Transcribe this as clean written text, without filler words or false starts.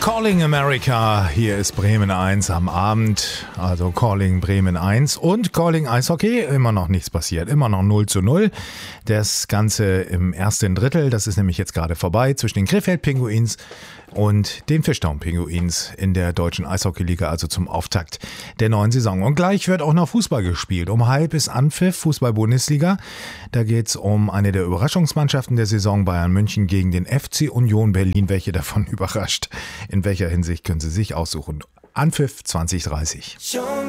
Calling America, hier ist Bremen 1 am Abend, also Calling Bremen 1 und Calling Eishockey, immer noch nichts passiert, immer noch 0:0. Das Ganze im ersten Drittel, das ist nämlich jetzt gerade vorbei, zwischen den Krefeld-Pinguins und den Fischtown-Pinguins in der deutschen Eishockeyliga, also zum Auftakt der neuen Saison. Und gleich wird auch noch Fußball gespielt. Um 12:30 ist Anpfiff, Fußball-Bundesliga. Da geht es um eine der Überraschungsmannschaften der Saison, Bayern München gegen den FC Union Berlin. Welche davon überrascht? In welcher Hinsicht können Sie sich aussuchen? Anpfiff 20:30.